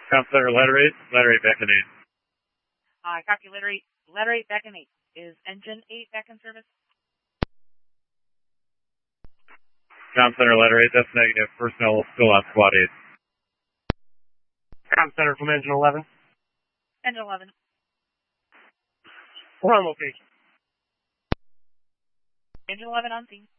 Comm Center, letter 8 back in 8. Copy, letter 8 back in 8. Is engine 8 back in service? Comm Center, letter 8, that's negative. Personnel still on squad 8. Comm Center from engine 11. Engine 11. We're on location. Engine 11 on scene.